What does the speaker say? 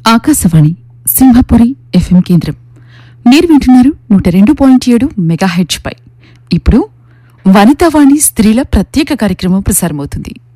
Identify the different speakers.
Speaker 1: Akashvani Simhapuri FM కేంద్రం. మీరు వింటున్నారు 102.7 మెగాహెర్ట్జ్ పై. ఇప్పుడు వనితావాణి స్త్రీల ప్రత్యేక కార్యక్రమం ప్రసారమవుతుంది.